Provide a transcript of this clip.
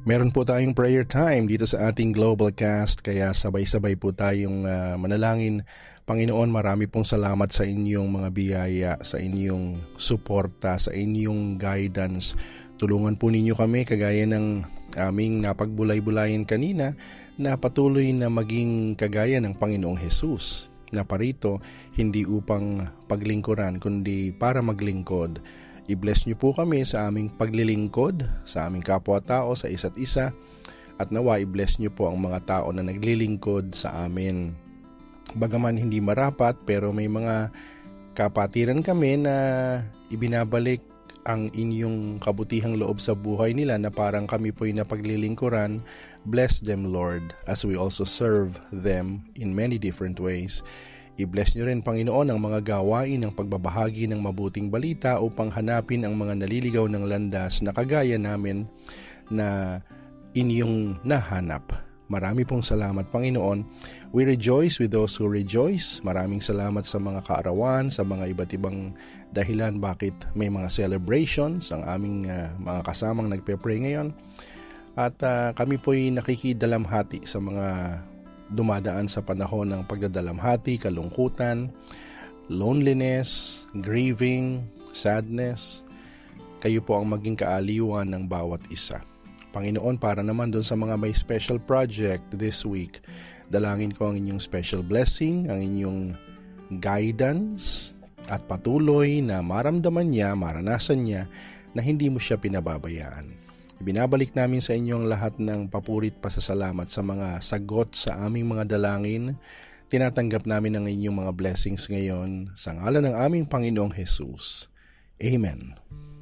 Meron po tayong prayer time dito sa ating Global Cast, kaya sabay-sabay po tayong manalangin. Panginoon, marami pong salamat sa inyong mga biyaya, sa inyong suporta, sa inyong guidance. Tulungan po ninyo kami kagaya ng aming napagbulay-bulayan kanina na patuloy na maging kagaya ng Panginoong Hesus na parito hindi upang paglingkuran kundi para maglingkod. I-bless niyo po kami sa aming paglilingkod, sa aming kapwa-tao, sa isa't isa. At nawa i-bless niyo po ang mga tao na naglilingkod sa amin. Bagaman hindi marapat, pero may mga kapatiran kami na ibinabalik ang inyong kabutihang loob sa buhay nila na parang kami po'y napaglilingkuran. Bless them, Lord, as we also serve them in many different ways. I-bless nyo rin, Panginoon, ang mga gawain ng pagbabahagi ng mabuting balita upang hanapin ang mga naliligaw ng landas na kagaya namin na inyong nahanap. Marami pong salamat, Panginoon. We rejoice with those who rejoice. Maraming salamat sa mga kaarawan, sa mga iba't ibang dahilan bakit may mga celebrations ang aming mga kasamang nagpe-pray ngayon. At kami po'y nakikidalamhati sa mga dumadaan sa panahon ng pagdadalamhati, kalungkutan, loneliness, grieving, sadness. Kayo po ang maging kaaliwan ng bawat isa. Panginoon, para naman doon sa mga may special project this week, dalangin ko ang inyong special blessing, ang inyong guidance, at patuloy na maramdaman niya, maranasan niya na hindi mo siya pinababayaan. Ibinabalik namin sa inyo ang lahat ng papurit pasasalamat sa mga sagot sa aming mga dalangin. Tinatanggap namin ang inyong mga blessings ngayon sa ngalan ng aming Panginoong Hesus. Amen.